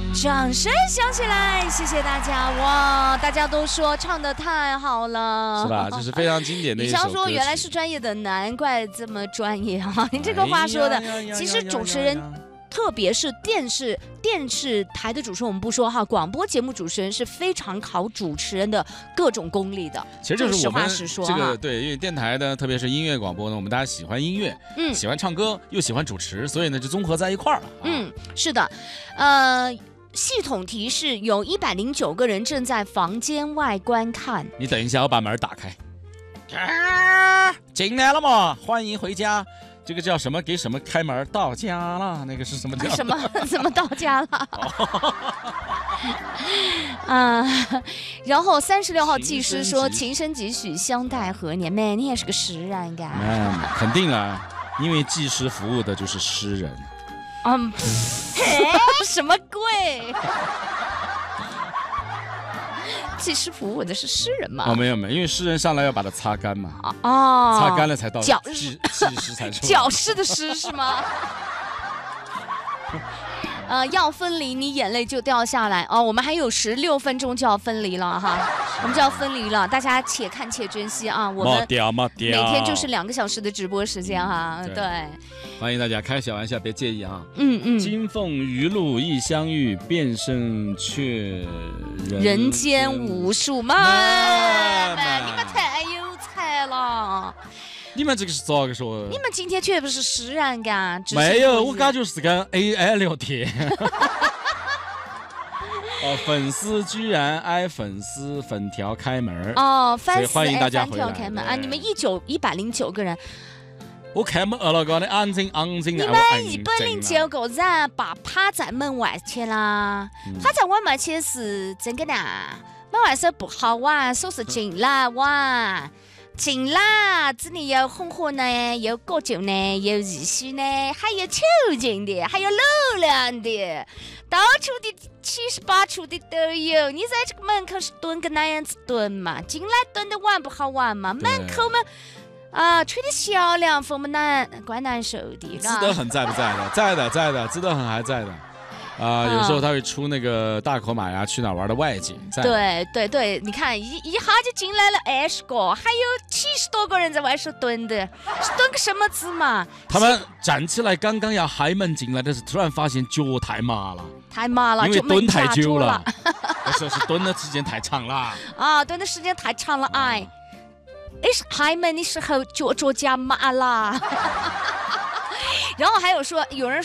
掌声响起来，谢谢大家！哇，大家都说唱得太好了， 是吧？这是非常经典的一首歌曲。 李湘说原来是专业的，难怪这么专业啊！你这个话说的，其实主持人。特别是电视台的主持人，我们不说哈，广播节目主持人是非常考主持人的各种功力的。 其实就是我们这个对， 因为电台呢，特别是音乐广播呢，我们大家喜欢音乐，喜欢唱歌，又喜欢主持，所以呢就综合在一块儿了。 是的，系统提示有109个人正在房间外观看。 你等一下，我把门打开。进来了吗？欢迎回家。这个叫什么？给什么开门？到家了，那个是什么叫？ 什么？怎么到家了？然后36号技师说：“情深几许，相待何年？”妹，你也是个诗人嘎。 肯定啊，因为技师服务的就是诗人。 什么鬼？技师服务的是诗人嘛？ 没有，因为诗人上来要把它擦干嘛。擦干了才到技师才出。 脚湿的湿是吗？要分离，你眼泪就掉下来哦。我们还有16分钟就要分离了哈，我们就要分离了，大家且看且珍惜啊！我们每天就是2个小时的直播时间哈，对。 欢迎大家，开小玩笑，别介意啊。金凤鱼露一相遇，变身却人间无数嘛！你们太有才了。 你们这个是咋个说？ 你们今天绝不是诗人嘎？ 没有，我感觉是跟 AI 聊天。粉丝居然挨粉丝粉条开门所以欢迎大家回来开门啊！你们109个人。 我看门了，搞得安静。 你们109个人把趴在门外去啦，趴在门外去是真的呐，门外手不好玩，手是进来玩。进啦，这里有红火呢，有果酒呢，有日式呢，还有球劲的，还有流量的，到处的78处的都有。你在这个门口是蹲个那样子蹲嘛？进来蹲的玩不好玩嘛？门口嘛。吹的小凉风嘛怪难受的。 资德很在不在的？在的，资德很还在的。有时候他会出那个大口马呀去哪玩的外景。 对，你看一下就进来了20个，还有70多个人在外头蹲的，是蹲个什么姿嘛？ 他们站起来刚刚要开门进来的时候，突然发现脚太麻了，因为蹲太久了。我说是蹲的时间太长了。 蹲的时间太长了，开门的时候脚夹麻了。然后还有人